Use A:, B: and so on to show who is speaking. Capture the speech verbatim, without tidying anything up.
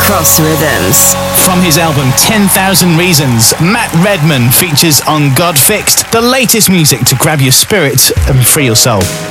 A: Cross Rhythms.
B: From his album ten thousand Reasons, Matt Redman features on God Fixed, the latest music to grab your spirit and free your soul.